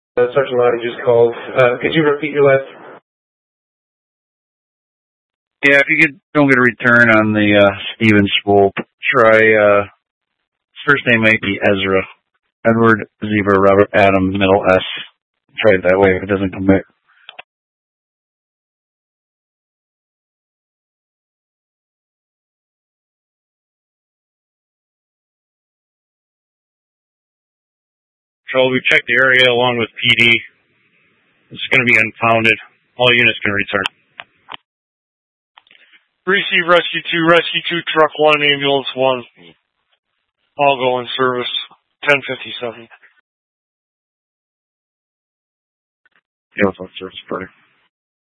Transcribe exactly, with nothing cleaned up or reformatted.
Uh, Sergeant Lottie just called. Uh, could you repeat your last? Yeah, if you get, don't get a return on the uh, Steven Swope, try, uh, his first name might be Ezra. Edward, Zebra, Robert, Adam, middle S. Try it that way if it doesn't come back. Patrol, we checked the area along with P D. It's going to be unfounded. All units can return. Receive Rescue two, Rescue two, Truck one, Ambulance one. All go in service. ten fifty-seven. Yeah, what's on service, buddy?